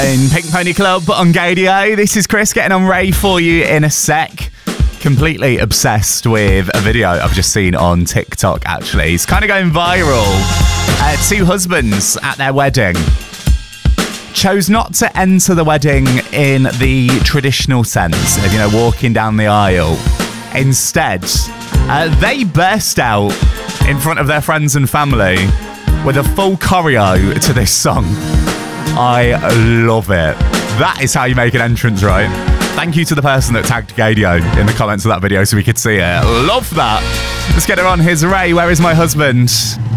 In Pink Pony Club on Gadio. This is Chris getting on Ray for you in a sec. Completely obsessed with a video I've just seen on TikTok, actually. It's kind of going viral. Two husbands at their wedding chose not to enter the wedding in the traditional sense of, walking down the aisle. Instead, they burst out in front of their friends and family with a full choreo to this song. I love it. That is how you make an entrance, right? Thank you to the person that tagged Gadio in the comments of that video so we could see it. Love that. Let's get her on. Here's Ray. Where is my husband?